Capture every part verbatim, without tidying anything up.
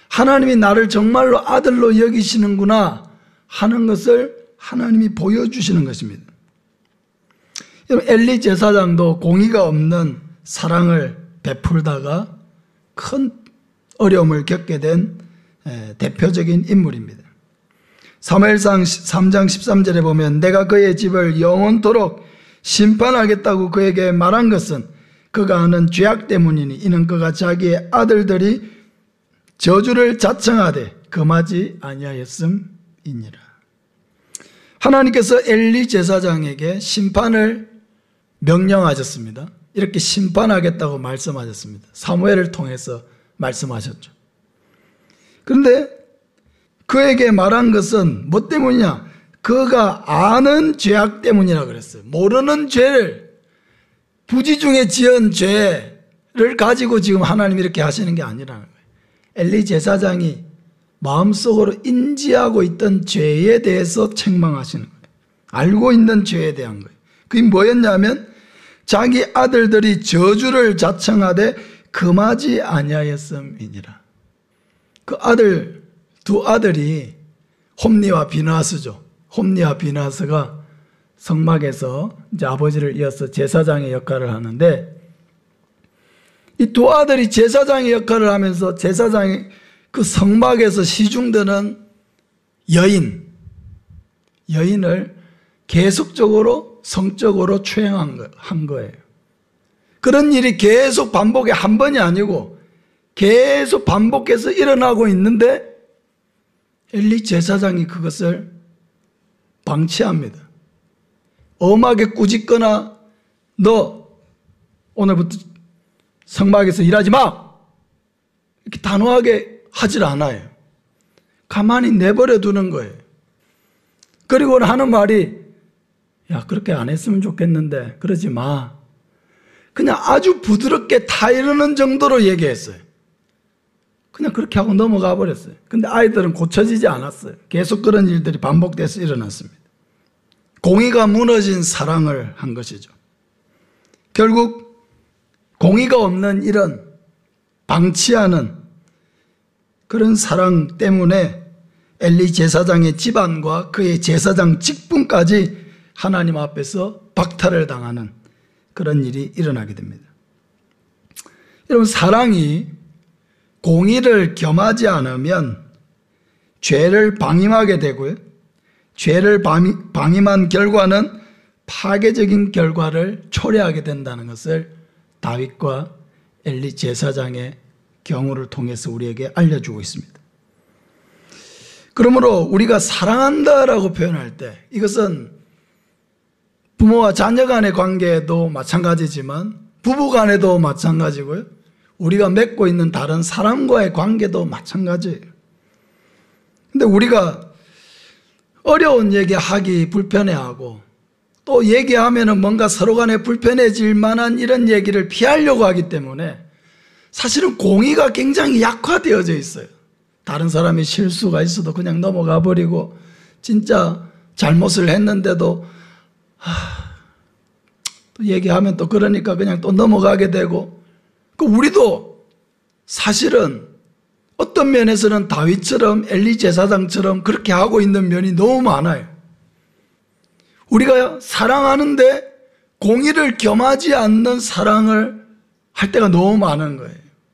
하나님이 나를 정말로 아들로 여기시는구나 하는 것을 하나님이 보여주시는 것입니다. 여러분, 엘리 제사장도 공의가 없는 사랑을 베풀다가 큰 어려움을 겪게 된 대표적인 인물입니다. 사무엘상 삼 장 십삼 절에 보면 내가 그의 집을 영원토록 심판하겠다고 그에게 말한 것은 그가 하는 죄악 때문이니 이는 그가 자기의 아들들이 저주를 자청하되 금하지 아니하였음이니라. 하나님께서 엘리 제사장에게 심판을 명령하셨습니다. 이렇게 심판하겠다고 말씀하셨습니다. 사무엘을 통해서 말씀하셨죠. 그런데 그에게 말한 것은 뭐 때문이냐? 그가 아는 죄악 때문이라 그랬어요. 모르는 죄를, 부지 중에 지은 죄를 가지고 지금 하나님이 이렇게 하시는 게 아니라는 거예요. 엘리 제사장이 마음속으로 인지하고 있던 죄에 대해서 책망하시는 거예요. 알고 있는 죄에 대한 거예요. 그게 뭐였냐면 자기 아들들이 저주를 자청하되 금하지 아니하였음이니라. 그 아들, 두 아들이 홈니와 비느하스죠. 홈니와 비느하스가 성막에서 이제 아버지를 이어서 제사장의 역할을 하는데, 이 두 아들이 제사장의 역할을 하면서 제사장이 그 성막에서 시중드는 여인, 여인을 계속적으로 성적으로 추행한 거예요. 그런 일이 계속 반복이 한 번이 아니고 계속 반복해서 일어나고 있는데 엘리 제사장이 그것을 방치합니다. 엄하게 꾸짖거나 너 오늘부터 성막에서 일하지 마! 이렇게 단호하게 하질 않아요. 가만히 내버려 두는 거예요. 그리고 하는 말이 야, 그렇게 안 했으면 좋겠는데 그러지 마. 그냥 아주 부드럽게 타이르는 정도로 얘기했어요. 그냥 그렇게 하고 넘어가 버렸어요. 근데 아이들은 고쳐지지 않았어요. 계속 그런 일들이 반복돼서 일어났습니다. 공의가 무너진 사랑을 한 것이죠. 결국 공의가 없는 이런 방치하는 그런 사랑 때문에 엘리 제사장의 집안과 그의 제사장 직분까지 하나님 앞에서 박탈을 당하는 그런 일이 일어나게 됩니다. 여러분, 사랑이 공의를 겸하지 않으면 죄를 방임하게 되고요. 죄를 방임한 결과는 파괴적인 결과를 초래하게 된다는 것을 다윗과 엘리 제사장의 경우를 통해서 우리에게 알려주고 있습니다. 그러므로 우리가 사랑한다라고 표현할 때 이것은 부모와 자녀 간의 관계도 마찬가지지만 부부 간에도 마찬가지고요. 우리가 맺고 있는 다른 사람과의 관계도 마찬가지예요. 근데 우리가 어려운 얘기하기 불편해하고 또 얘기하면은 뭔가 서로 간에 불편해질 만한 이런 얘기를 피하려고 하기 때문에 사실은 공의가 굉장히 약화되어져 있어요. 다른 사람이 실수가 있어도 그냥 넘어가 버리고 진짜 잘못을 했는데도 하, 또 얘기하면 또 그러니까 그냥 또 넘어가게 되고, 그 우리도 사실은 어떤 면에서는 다윗처럼 엘리 제사장처럼 그렇게 하고 있는 면이 너무 많아요. 우리가 사랑하는데 공의를 겸하지 않는 사랑을 할 때가 너무 많은 거예요.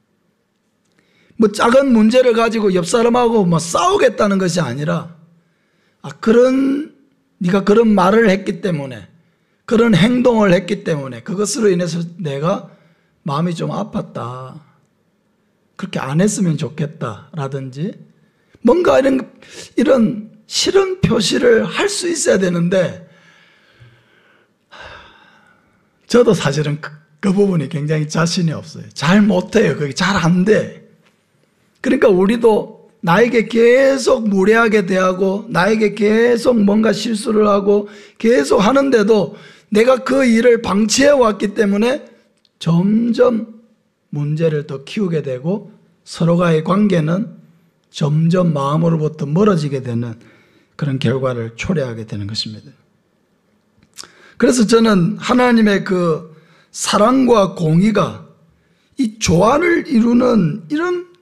뭐 작은 문제를 가지고 옆 사람하고 뭐 싸우겠다는 것이 아니라, 아, 그런 네가 그런 말을 했기 때문에, 그런 행동을 했기 때문에 그것으로 인해서 내가 마음이 좀 아팠다, 그렇게 안 했으면 좋겠다 라든지 뭔가 이런 이런 싫은 표시를 할 수 있어야 되는데, 저도 사실은 그, 그 부분이 굉장히 자신이 없어요. 잘 못해요. 그게 잘 안 돼. 그러니까 우리도 나에게 계속 무례하게 대하고 나에게 계속 뭔가 실수를 하고 계속 하는데도 내가 그 일을 방치해 왔기 때문에 점점 문제를 더 키우게 되고 서로가의 관계는 점점 마음으로부터 멀어지게 되는 그런 결과를 초래하게 되는 것입니다. 그래서 저는 하나님의 그 사랑과 공의가 이 조화를 이루는 이런